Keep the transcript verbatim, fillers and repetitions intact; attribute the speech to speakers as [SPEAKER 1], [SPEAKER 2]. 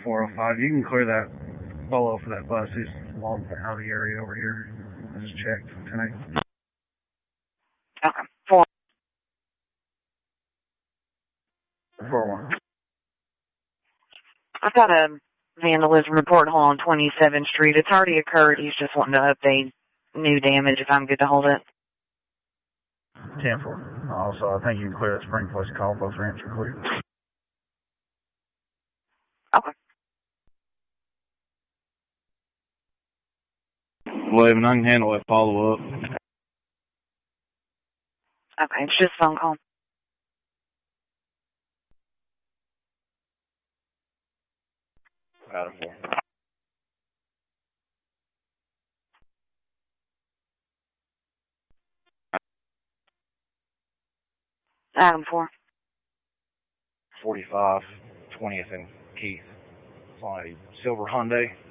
[SPEAKER 1] four oh five. You can clear that bolo for that bus. He's along the alley area over here. I just checked tonight.
[SPEAKER 2] Okay. Four.
[SPEAKER 1] four one.
[SPEAKER 2] I've got a vandalism report on twenty-seventh Street. It's already occurred. He's just wanting to update new damage if I'm good to hold it.
[SPEAKER 1] ten four. Also, I think you can clear that spring place call. Both ramps are clear.
[SPEAKER 2] Okay.
[SPEAKER 1] eleven, I can handle it. Follow up.
[SPEAKER 2] Okay, it's just a phone call.
[SPEAKER 1] Adam four.
[SPEAKER 2] Adam four.
[SPEAKER 1] forty-five, twentieth and Keith. It's on a silver Hyundai.